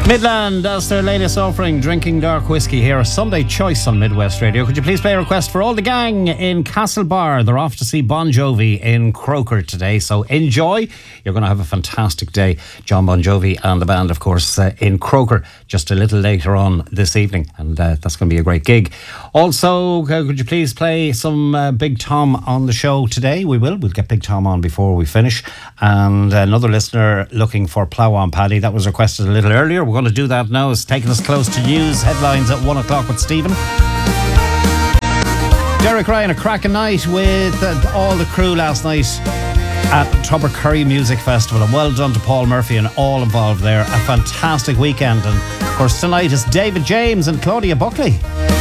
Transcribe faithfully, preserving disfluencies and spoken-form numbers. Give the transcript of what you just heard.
Midland, that's their latest offering, Drinking Dark Whiskey here, a Sunday choice on Midwest Radio. Could you please play a request for all the gang in Castlebar? They're off to see Bon Jovi in Croker today, so enjoy. You're going to have a fantastic day. John Bon Jovi and the band, of course, uh, in Croker just a little later on this evening, and uh, that's going to be a great gig. Also, uh, could you please play some uh, Big Tom on the show today? We will. We'll get Big Tom on before we finish. And another listener looking for Plough On Paddy, that was requested a little earlier. We're going to do that now. It's taking us close to news headlines at one o'clock with Stephen. Derek Ryan, a cracking night with uh, all the crew last night at Tubbercurry Music Festival, and well done to Paul Murphy and all involved there. A fantastic weekend, and of course tonight is David James and Claudia Buckley.